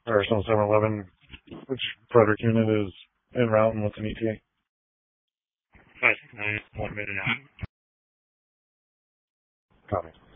Arsenal 711, which Frederick unit is en route and what's an ETA? 569, 1 minute out. Copy.